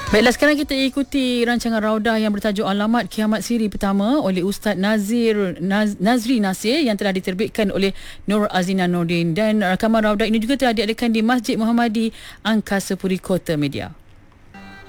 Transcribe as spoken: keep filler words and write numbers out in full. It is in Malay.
Baiklah, sekarang kita ikuti rancangan Raudah yang bertajuk Alamat Kiamat Siri Pertama oleh Ustaz Nazir Naz, Nazri Nasir yang telah diterbitkan oleh Nur Azina Nordin, dan rakaman Raudah ini juga telah diadakan di Masjid Muhammadi Angkasa Puri Kota Media.